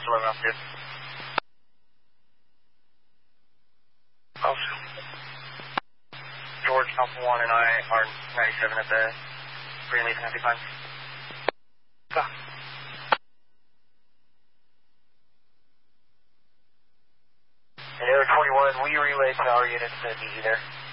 11 altitude. Alpha. George, Alpha 1 and I are 97 at the Greenleaf and Happy Pines. Stop. And Air 21, we relay to our units to meet you there.